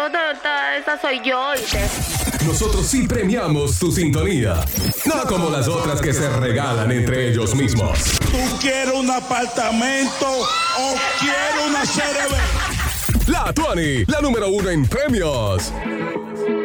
esa soy yo, ¿oíste? Nosotros sí premiamos tu sintonía. No como las otras que se regalan entre ellos mismos. ¿Tú quieres un apartamento o quieres una CRB? La Tuani, la número 1 en premios.